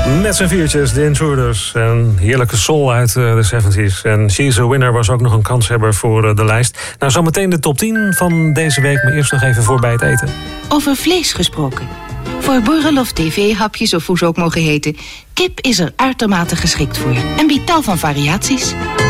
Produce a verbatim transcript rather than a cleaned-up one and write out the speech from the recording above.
Met z'n viertjes, de Intruders. En heerlijke soul uit uh, de zeventig. En She's a Winner was ook nog een kanshebber voor uh, de lijst. Nou, zometeen de top tien van deze week. Maar eerst nog even voorbij het eten. Over vlees gesproken. Voor borrel of tv-hapjes of hoe ze ook mogen heten. Kip is er uitermate geschikt voor. En biedt tal van variaties.